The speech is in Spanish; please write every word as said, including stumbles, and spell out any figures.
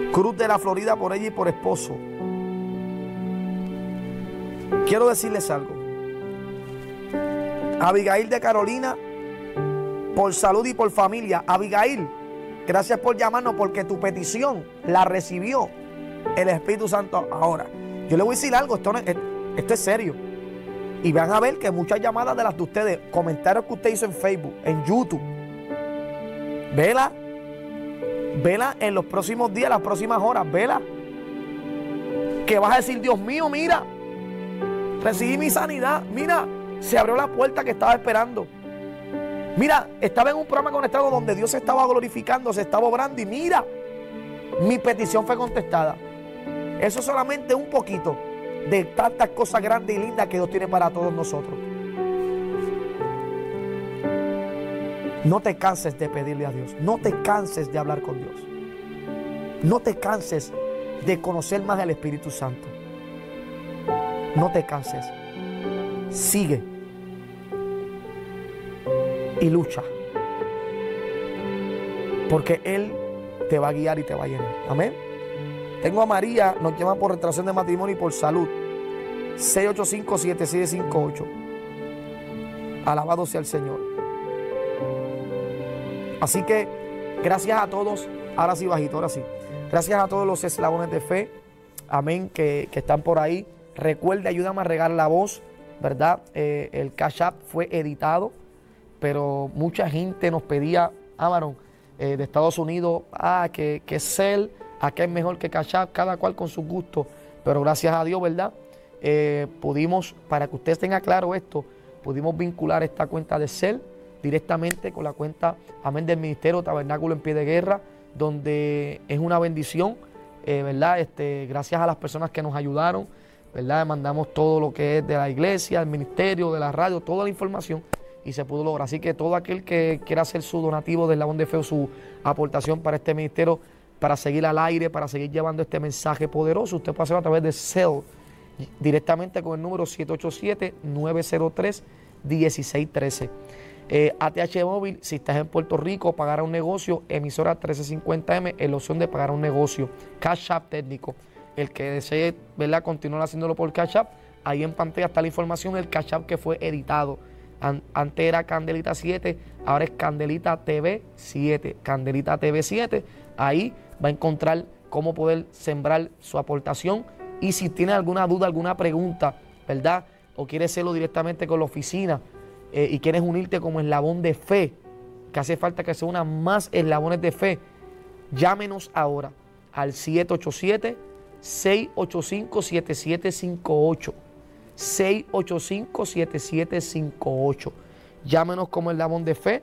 Cruz de la Florida, por ella y por esposo. Quiero decirles algo. Abigail de Carolina, por salud y por familia. Abigail, gracias por llamarnos, porque tu petición la recibió el Espíritu Santo ahora. Yo le voy a decir algo, esto, no, esto es serio. Y van a ver que muchas llamadas de las de ustedes, comentarios que usted hizo en Facebook, en YouTube, vela, vela en los próximos días, las próximas horas, vela. Que vas a decir, Dios mío, mira, recibí mi sanidad, mira, se abrió la puerta que estaba esperando. Mira, estaba en un programa conectado donde Dios se estaba glorificando, se estaba obrando y mira, mi petición fue contestada. Eso es solamente un poquito de tantas cosas grandes y lindas que Dios tiene para todos nosotros. No te canses de pedirle a Dios. No te canses de hablar con Dios. No te canses de conocer más al Espíritu Santo. No te canses. Sigue. Y lucha. Porque Él te va a guiar y te va a llenar. Amén. Tengo a María, nos llama por retracción de matrimonio y por salud. seis ocho cinco, siete siete cinco ocho. Alabado sea el Señor. Así que gracias a todos. Ahora sí bajito, ahora sí. Gracias a todos los eslabones de fe. Amén, que, que están por ahí. Recuerde, ayúdame a regar la voz, ¿verdad? Eh, el Cash App fue editado, pero mucha gente nos pedía, Amaron, eh, de Estados Unidos, ah, que, que Zelle, acá es mejor que Cash App, cada cual con su gusto. Pero gracias a Dios, ¿verdad? Eh, pudimos, para que ustedes tengan claro esto, pudimos vincular esta cuenta de Zelle directamente con la cuenta, amén, del Ministerio Tabernáculo en Pie de Guerra, donde es una bendición, eh, ¿verdad? Este, gracias a las personas que nos ayudaron, ¿verdad? Mandamos todo lo que es de la iglesia, el ministerio, de la radio, toda la información y se pudo lograr. Así que todo aquel que quiera hacer su donativo del Eslabón de Fe o su aportación para este ministerio, para seguir al aire, para seguir llevando este mensaje poderoso, usted puede hacerlo a través de Zelle, directamente con el número siete ocho siete, nueve cero tres, uno seis uno tres. Eh, A T H Móvil, si estás en Puerto Rico, pagar a un negocio, emisora trece cincuenta M, en la opción de pagar a un negocio. Cash App técnico. El que desee, ¿verdad?, continuar haciéndolo por Cash App, ahí en pantalla está la información, el Cash App que fue editado. An antes era Candelita siete, ahora es Candelita T V siete. Candelita T V siete, ahí va a encontrar cómo poder sembrar su aportación. Y si tiene alguna duda, alguna pregunta, ¿verdad?, o quiere hacerlo directamente con la oficina, eh, y quieres unirte como eslabón de fe, que hace falta que se unan más eslabones de fe, llámenos ahora al siete ocho siete, seis ocho cinco, siete siete cinco ocho. seis ocho cinco, siete siete cinco ocho. Llámenos como eslabón de fe